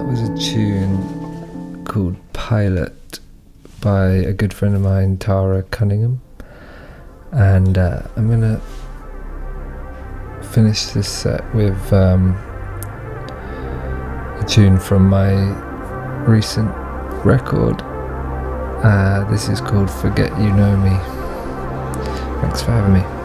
was a tune called Pilot by a good friend of mine, Tara Cunningham, and I'm gonna finish this set with a tune from my recent record. This is called Forget You Know Me. Thanks for having me.